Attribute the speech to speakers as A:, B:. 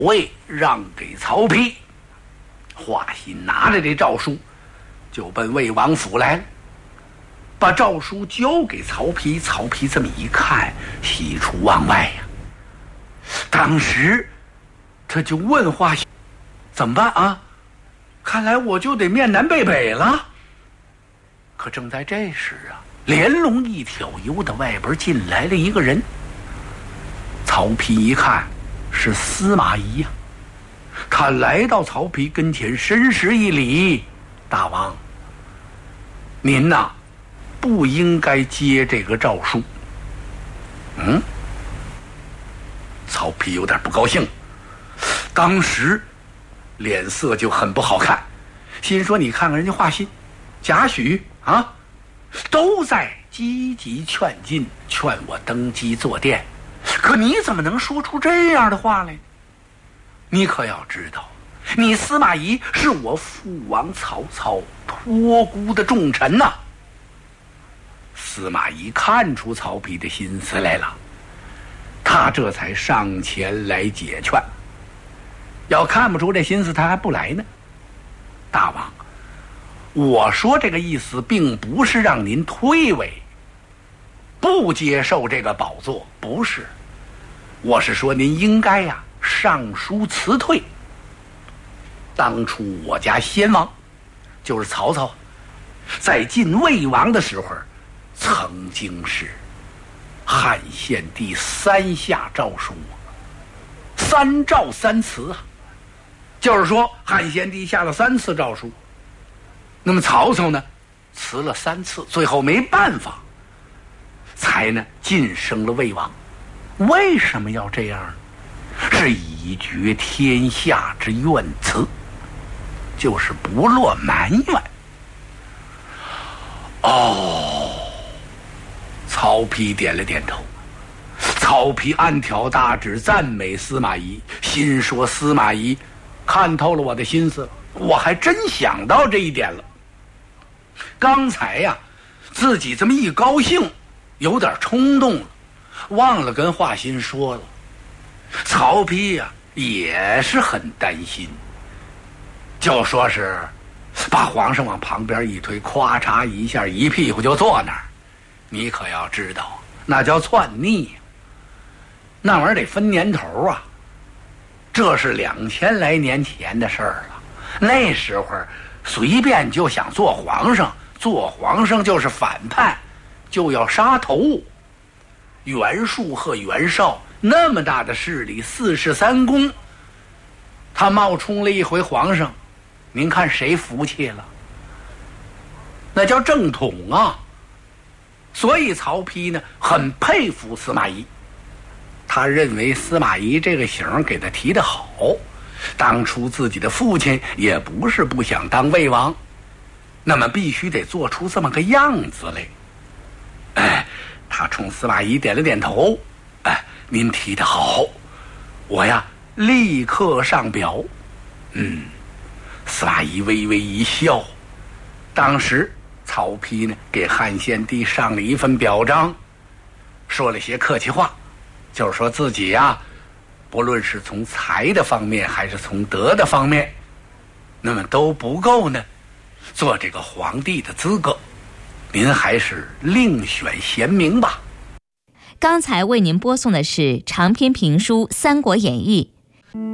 A: 位让给曹丕。华歆拿着这诏书就奔魏王府来了，把诏书交给曹丕。曹丕这么一看，喜出望外呀。当时他就问华歆怎么办啊？看来我就得面南背北了。可正在这时啊，连笼一挑由的外边进来了一个人。曹丕一看是司马懿呀，他来到曹丕跟前，深施一礼：“大王，您呐，不应该接这个诏书。”曹丕有点不高兴，当时脸色就很不好看，心说：“你看看人家华歆、贾诩啊，都在积极劝进，劝我登基坐殿，可你怎么能说出这样的话来？你可要知道，你司马懿是我父王曹操托孤的重臣呐。”司马懿看出曹丕的心思来了，他这才上前来解劝。要看不出这心思，他还不来呢。大王，我说这个意思并不是让您退位，不接受这个宝座，不是，我是说您应该呀上书辞退。当初我家先王就是曹操，在晋魏王的时候，曾经是汉献帝3下诏书，3诏3辞啊，就是说汉献帝下了3次诏书，那么曹操呢辞了3次，最后没办法，才呢晋升了魏王。为什么要这样呢？是以绝天下之怨辞，就是不落埋怨。曹丕点了点头。曹丕暗挑大指赞美司马懿，心说司马懿看透了我的心思，我还真想到这一点了。刚才呀，自己这么一高兴，有点冲动了，忘了跟华歆说了。曹丕呀，也是很担心，就说是把皇上往旁边一推，咵嚓一下，一屁股就坐那儿。你可要知道，那叫篡逆呀，那玩意儿得分年头啊。这是2000来年前的事儿了，那时候随便就想做皇上，做皇上就是反叛，就要杀头。袁术和袁绍那么大的势力，4世3公，他冒充了一回皇上，您看谁服气了？那叫正统啊。所以曹丕呢很佩服司马懿，他认为司马懿这个型给他提得好，当初自己的父亲也不是不想当魏王，那么必须得做出这么个样子来。他冲司马懿点了点头，您提得好，我呀立刻上表。司马懿微微一笑。当时曹丕呢给汉献帝上了一份表彰，说了些客气话，就是说自己呀，不论是从才的方面还是从德的方面，那么都不够呢做这个皇帝的资格，您还是另选贤明吧。
B: 刚才为您播送的是长篇评书《三国演义》，